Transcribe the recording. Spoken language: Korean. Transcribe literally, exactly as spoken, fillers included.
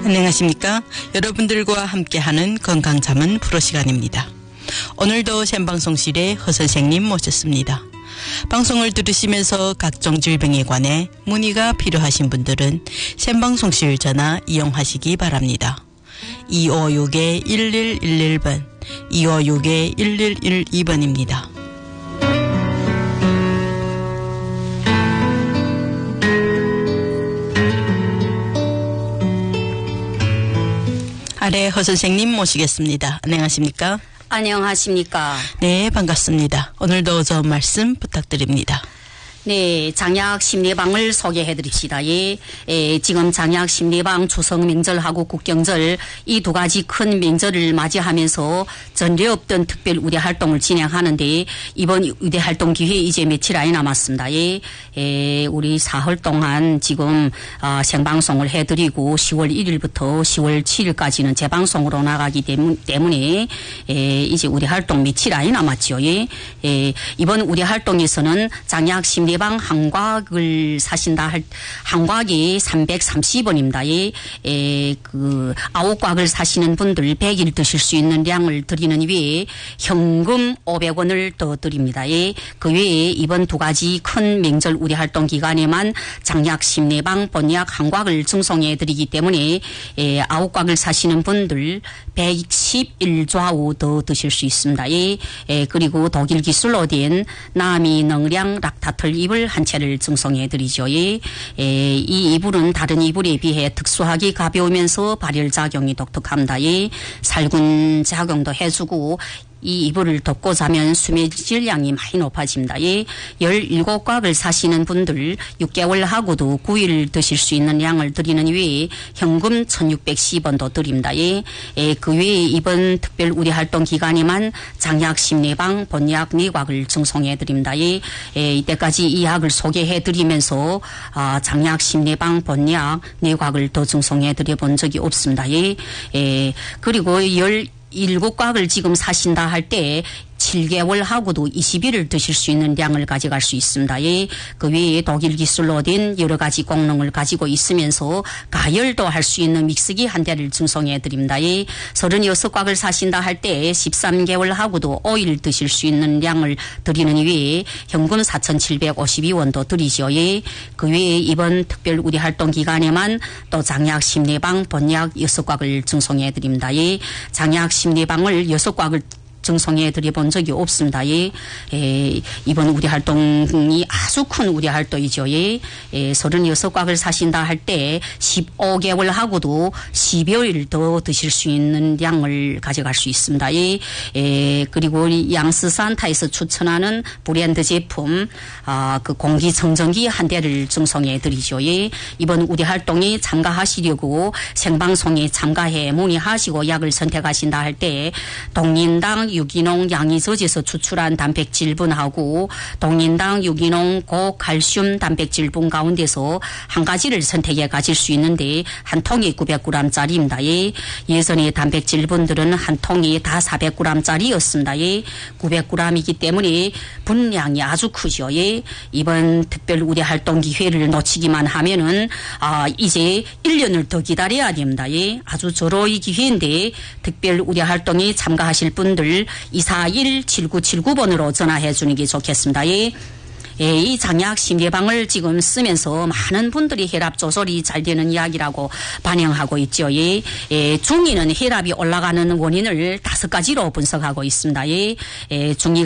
안녕하십니까? 여러분들과 함께하는 건강잠은 프로 시간입니다. 오늘도 생방송실에 허 선생님 모셨습니다. 방송을 들으시면서 각종 질병에 관해 문의가 필요하신 분들은 생방송실 전화 이용하시기 바랍니다. 이오육 일일일일 번, 이오육 일일일이 번입니다. 아래 허 선생님 모시겠습니다. 안녕하십니까? 안녕하십니까? 네, 반갑습니다. 오늘도 좋은 말씀 부탁드립니다. 네, 장약 심리방을 소개해 드립시다. 예, 에, 지금 장약 심리방 추석 명절하고 국경절 이 두 가지 큰 명절을 맞이하면서 전례 없던 특별 의대 활동을 진행하는데 이번 의대 활동 기회 이제 며칠 안이 남았습니다. 예, 에, 우리 사흘 동안 지금 어, 생방송을 해드리고 시월 일일부터 시월 칠일까지는 재방송으로 나가기 때문에 에, 이제 의대 활동 며칠 안이 남았죠. 예, 에, 이번 의대 활동에서는 장약 심리 방 한곽을 사신다 할 한곽이 삼백삼십 원입니다. 예, 에, 그 아홉 곽을 사시는 분들 백 일 드실 수 있는 양을 드리는 외에 현금 오백 원을 더 드립니다. 예, 그 외에 이번 두 가지 큰 명절 의대 활동 기간에만 장약 심내방 본약 한곽을 증송해 드리기 때문에 에, 아홉 곽을 사시는 분들 백십일 좌우 더 드실 수 있습니다. 예, 에, 그리고 독일 기술로 된 나미 능량 락타틀 이불 한 채를 증송해 드리죠. 예. 에, 이 이불은 다른 이불에 비해 특수하게 가벼우면서 발열작용이 독특합니다. 예. 살균 작용도 해주고 이 이불을 덮고 자면 수면 질량이 많이 높아집니다. 예. 열일곱 곽을 사시는 분들 육 개월 하고도 구 일 드실 수 있는 양을 드리는 외에 현금 천육백십 원도 드립니다. 예. 예. 그 외에 이번 특별 의대 활동 기간에만 장약 심내방 본약 네 곽을 증송해 드립니다. 예. 예. 이때까지 이 약을 소개해 드리면서 아, 장약 심내방 본약 네 곽을 더 증송해 드려 본 적이 없습니다. 예. 예. 그리고 열 일곱 곽을 지금 사신다 할 때 칠 개월 하고도 이십 일을 드실 수 있는 양을 가져갈 수 있습니다. 예. 그 외에 독일 기술로 된 여러 가지功能을 가지고 있으면서 가열도 할 수 있는 믹스기 한 대를 증송해 드립니다. 예. 서른여섯 곽을 사신다 할 때 십삼 개월 하고도 오 일 드실 수 있는 양을 드리는 외에 현금 사천칠백오십이 원도 드리죠. 예. 그 외에 이번 특별 의대 활동 기간에만 또 장약 심내방 본약 여섯 곽을 증송해 드립니다. 예. 장약 심내방을 여섯 곽을 증송해 드려본 적이 없습니다. 예. 에, 이번 의대 활동이 아주 큰 의대 활동이죠. 예. 에, 서른여섯 곽을 사신다 할 때 십오 개월 하고도 십여 일 더 드실 수 있는 양을 가져갈 수 있습니다. 예. 에, 그리고 양스산타에서 추천하는 브랜드 제품 아, 그 공기청정기 한 대를 증송해 드리죠. 예. 이번 의대 활동에 참가하시려고 생방송에 참가해 문의하시고 약을 선택하신다 할 때 동인당 유기농 양이저지에서 추출한 단백질분하고 동인당 유기농 고칼슘 단백질분 가운데서 한 가지를 선택해 가질 수 있는데 한 통이 구백 그램짜리입니다. 예. 예전에 단백질분들은 한 통이 다 사백 그램짜리였습니다. 예. 구백 그램이기 때문에 분량이 아주 크죠. 예. 이번 특별 의대 활동 기회를 놓치기만 하면은 아, 이제 일 년을 더 기다려야 됩니다. 예. 아주 절호의 기회인데 특별 의대 활동에 참가하실 분들 이사일 칠구칠구 번으로 전화해 주는 게 좋겠습니다. 예. 예, 이 장약 심리방을 지금 쓰면서 많은 분들이 혈압 조절이 잘 되는 이야기라고 반영하고 있죠. 예. 예, 중위는 혈압이 올라가는 원인을 다섯 가지로 분석하고 있습니다. 예. 예, 중위